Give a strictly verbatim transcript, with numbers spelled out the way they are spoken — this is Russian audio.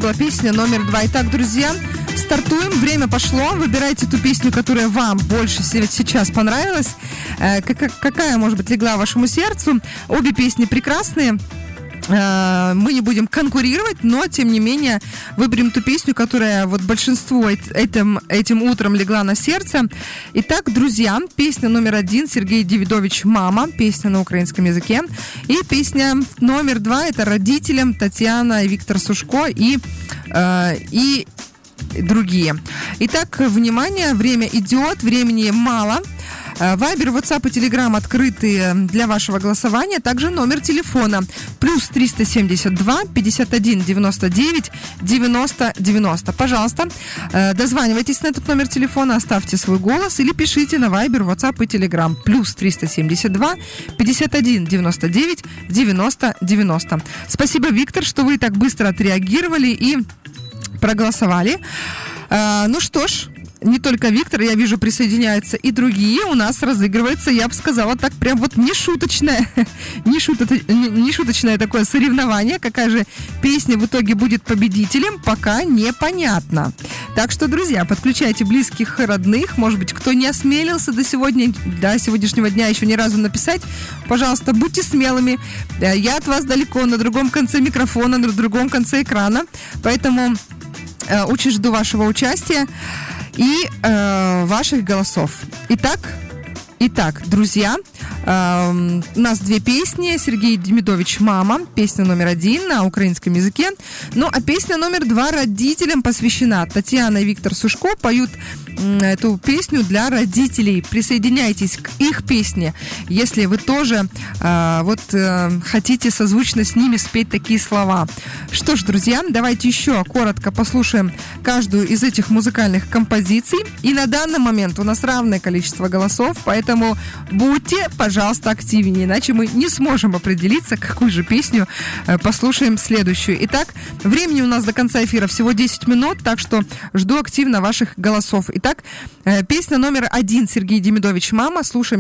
была песня номер два. Итак, друзья, стартуем. Время пошло. Выбирайте ту песню, которая вам больше сейчас понравилась. Какая, может быть, легла вашему сердцу. Обе песни прекрасные. Мы не будем конкурировать, но, тем не менее, выберем ту песню, которая вот большинству этим, этим утром легла на сердце. Итак, друзья, песня номер один Сергей Давидович «Мама», песня на украинском языке. И песня номер два — это родителям Татьяна и Виктор Сушко и, э, и другие. Итак, внимание, время идет, времени мало. Вайбер, WhatsApp и Telegram открыты для вашего голосования. Также номер телефона плюс триста семьдесят два пятьдесят один девяносто девять девяносто девяносто. Пожалуйста, дозванивайтесь на этот номер телефона, оставьте свой голос или пишите на Вайбер, WhatsApp и Telegram плюс триста семьдесят два пятьдесят один девяносто девять девяносто девяносто. Спасибо, Виктор, что вы так быстро отреагировали и проголосовали. Ну что ж, не только Виктор, я вижу, присоединяются и другие. У нас разыгрывается, я бы сказала, так прям вот нешуточное, нешуточное такое соревнование. Какая же песня в итоге будет победителем, пока непонятно. Так что, друзья, подключайте близких и родных. Может быть, кто не осмелился до сегодня, до сегодняшнего дня еще ни разу написать, пожалуйста, будьте смелыми. Я от вас далеко, на другом конце микрофона, на другом конце экрана. Поэтому э, очень жду вашего участия и э, ваших голосов. Итак, итак, друзья, э, у нас две песни. Сергей Давидович «Мама», песня номер один на украинском языке. Ну, а песня номер два родителям посвящена. Татьяна и Виктор Сушко поют э, эту песню для родителей. Присоединяйтесь к их песне, если вы тоже э, вот э, хотите созвучно с ними спеть такие слова. Что ж, друзья, давайте еще коротко послушаем каждую из этих музыкальных композиций. И на данный момент у нас равное количество голосов, поэтому будьте, пожалуйста, активнее, иначе мы не сможем определиться, какую же песню э, послушаем следующую. Итак, времени у нас до конца эфира всего десять минут, так что жду активно ваших голосов. Итак, э, песня номер один Сергей Давидович «Мама». Слушаем